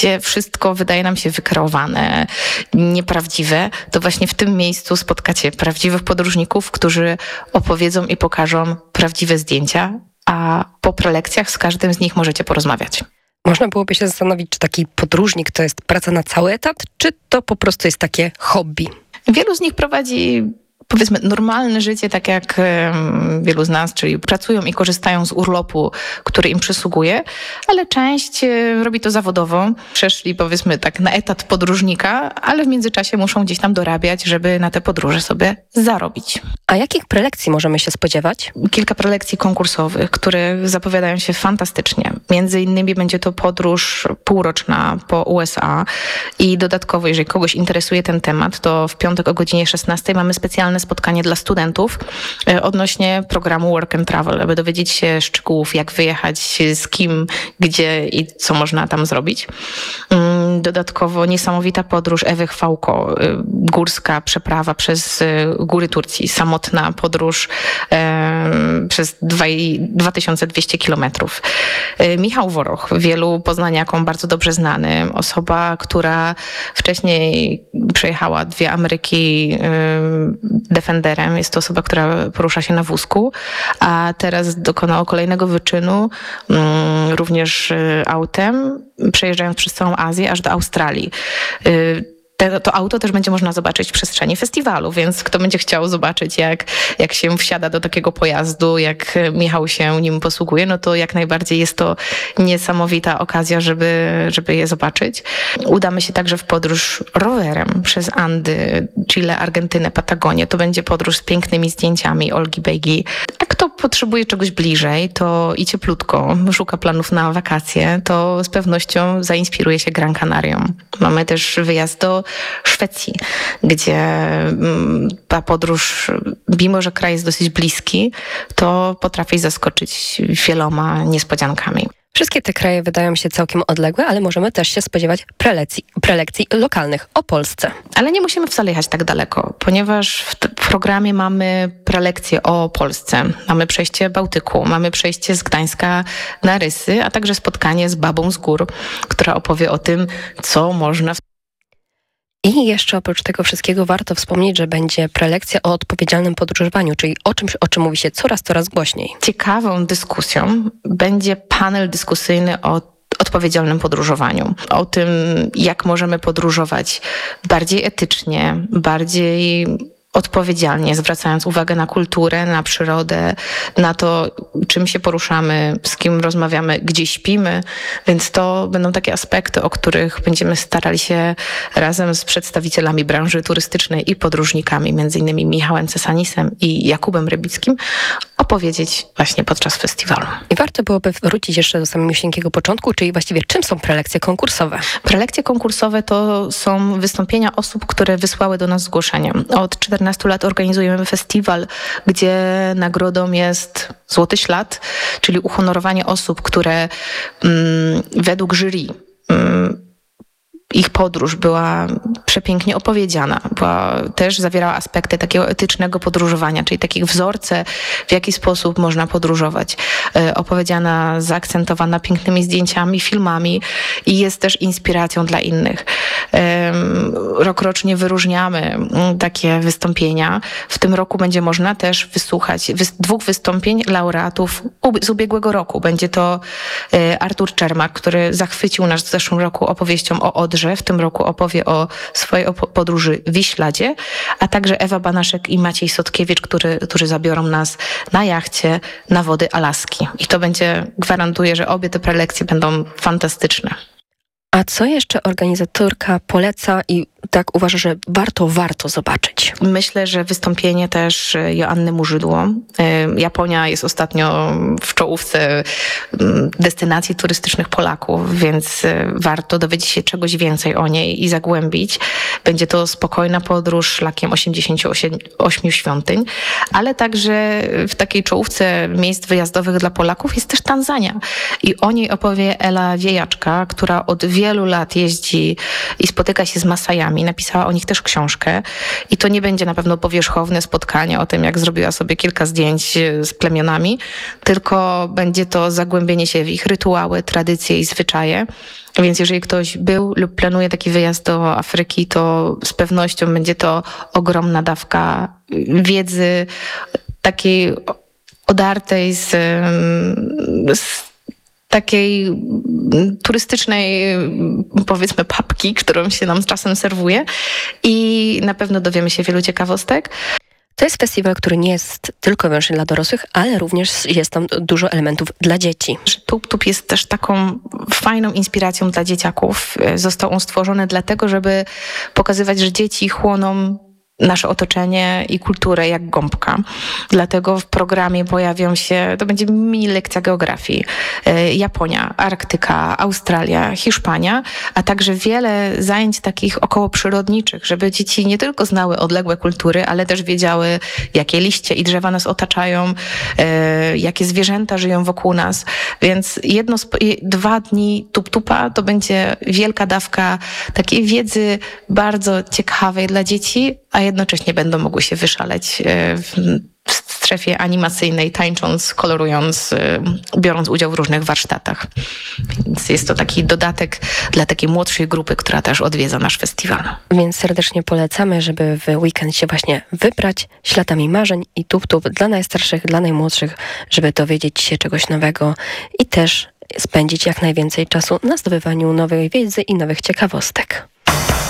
gdzie wszystko wydaje nam się wykreowane, nieprawdziwe, to właśnie w tym miejscu spotkacie prawdziwych podróżników, którzy opowiedzą i pokażą prawdziwe zdjęcia, a po prelekcjach z każdym z nich możecie porozmawiać. Można byłoby się zastanowić, czy taki podróżnik to jest praca na cały etat, czy to po prostu jest takie hobby? Wielu z nich prowadzi, powiedzmy, normalne życie, tak jak wielu z nas, czyli pracują i korzystają z urlopu, który im przysługuje, ale część robi to zawodowo. Przeszli, powiedzmy, tak na etat podróżnika, ale w międzyczasie muszą gdzieś tam dorabiać, żeby na te podróże sobie zarobić. A jakich prelekcji możemy się spodziewać? Kilka prelekcji konkursowych, które zapowiadają się fantastycznie. Między innymi będzie to podróż półroczna po USA i dodatkowo, jeżeli kogoś interesuje ten temat, to w piątek o godzinie 16 mamy specjalne spotkanie dla studentów odnośnie programu Work and Travel, aby dowiedzieć się szczegółów, jak wyjechać, z kim, gdzie i co można tam zrobić. Dodatkowo niesamowita podróż Ewy Chwałko, górska przeprawa przez góry Turcji, samotna podróż przez 2200 kilometrów. Michał Woroch, wielu poznaniakom bardzo dobrze znany, osoba, która wcześniej przejechała 2 Ameryki Defenderem. Jest to osoba, która porusza się na wózku, a teraz dokonała kolejnego wyczynu, również autem, przejeżdżając przez całą Azję aż do Australii. To auto też będzie można zobaczyć w przestrzeni festiwalu, więc kto będzie chciał zobaczyć, jak się wsiada do takiego pojazdu, jak Michał się nim posługuje, no to jak najbardziej jest to niesamowita okazja, żeby je zobaczyć. Udamy się także w podróż rowerem przez Andy, Chile, Argentynę, Patagonię. To będzie podróż z pięknymi zdjęciami Olgi Begi. A kto potrzebuje czegoś bliżej, to i cieplutko, szuka planów na wakacje, to z pewnością zainspiruje się Gran Canarią. Mamy też wyjazd do Szwecji, gdzie ta podróż, mimo że kraj jest dosyć bliski, to potrafi zaskoczyć wieloma niespodziankami. Wszystkie te kraje wydają się całkiem odległe, ale możemy też się spodziewać prelekcji lokalnych o Polsce. Ale nie musimy wcale jechać tak daleko, ponieważ w programie mamy prelekcje o Polsce. Mamy przejście Bałtyku, mamy przejście z Gdańska na Rysy, a także spotkanie z babą z gór, która opowie o tym, co można. I jeszcze oprócz tego wszystkiego warto wspomnieć, że będzie prelekcja o odpowiedzialnym podróżowaniu, czyli o czym mówi się coraz głośniej. Ciekawą dyskusją będzie panel dyskusyjny o odpowiedzialnym podróżowaniu. O tym, jak możemy podróżować bardziej etycznie, bardziej odpowiedzialnie, zwracając uwagę na kulturę, na przyrodę, na to, czym się poruszamy, z kim rozmawiamy, gdzie śpimy. Więc to będą takie aspekty, o których będziemy starali się razem z przedstawicielami branży turystycznej i podróżnikami, między innymi Michałem Cesanisem i Jakubem Rybickim, opowiedzieć właśnie podczas festiwalu. I warto byłoby wrócić jeszcze do samego początku, czyli właściwie czym są prelekcje konkursowe? Prelekcje konkursowe to są wystąpienia osób, które wysłały do nas zgłoszenie. Od 14 lat organizujemy festiwal, gdzie nagrodą jest Złoty Ślad, czyli uhonorowanie osób, które według jury ich podróż była przepięknie opowiedziana, też zawierała aspekty takiego etycznego podróżowania, czyli takich wzorce, w jaki sposób można podróżować. Opowiedziana, zaakcentowana pięknymi zdjęciami, filmami i jest też inspiracją dla innych. Rokrocznie wyróżniamy takie wystąpienia. W tym roku będzie można też wysłuchać 2 wystąpień laureatów z ubiegłego roku. Będzie to Artur Czermak, który zachwycił nas w zeszłym roku opowieścią o Odrze. W tym roku opowie o swojej podróży w Wiśladzie, a także Ewa Banaszek i Maciej Sotkiewicz, którzy zabiorą nas na jachcie na wody Alaski. I to będzie, gwarantuję, że obie te prelekcje będą fantastyczne. A co jeszcze organizatorka poleca i tak uważa, że warto zobaczyć? Myślę, że wystąpienie też Joanny Murzydło. Japonia jest ostatnio w czołówce destynacji turystycznych Polaków, więc warto dowiedzieć się czegoś więcej o niej i zagłębić. Będzie to spokojna podróż szlakiem 88 świątyń, ale także w takiej czołówce miejsc wyjazdowych dla Polaków jest też Tanzania. I o niej opowie Ela Wiejaczka, która od wielu lat jeździ i spotyka się z Masajami, dzieciakami, napisała o nich też książkę i to nie będzie na pewno powierzchowne spotkanie o tym, jak zrobiła sobie kilka zdjęć z plemionami, tylko będzie to zagłębienie się w ich rytuały, tradycje i zwyczaje. Więc jeżeli ktoś był lub planuje taki wyjazd do Afryki, to z pewnością będzie to ogromna dawka wiedzy, takiej odartej z takiej turystycznej, powiedzmy, papki, którą się nam czasem serwuje i na pewno dowiemy się wielu ciekawostek. To jest festiwal, który nie jest tylko i wyłącznie dla dorosłych, ale również jest tam dużo elementów dla dzieci. Tup jest też taką fajną inspiracją dla dzieciaków. Został on stworzony dlatego, żeby pokazywać, że dzieci chłoną nasze otoczenie i kulturę jak gąbka. Dlatego w programie pojawią się, to będzie mini lekcja geografii, Japonia, Arktyka, Australia, Hiszpania, a także wiele zajęć takich okołoprzyrodniczych, żeby dzieci nie tylko znały odległe kultury, ale też wiedziały, jakie liście i drzewa nas otaczają, jakie zwierzęta żyją wokół nas. Więc 2 dni tupa to będzie wielka dawka takiej wiedzy bardzo ciekawej dla dzieci, a jednocześnie będą mogły się wyszaleć w strefie animacyjnej, tańcząc, kolorując, biorąc udział w różnych warsztatach. Więc jest to taki dodatek dla takiej młodszej grupy, która też odwiedza nasz festiwal. Więc serdecznie polecamy, żeby w weekend się właśnie wybrać śladami marzeń i tup dla najstarszych, dla najmłodszych, żeby dowiedzieć się czegoś nowego i też spędzić jak najwięcej czasu na zdobywaniu nowej wiedzy i nowych ciekawostek.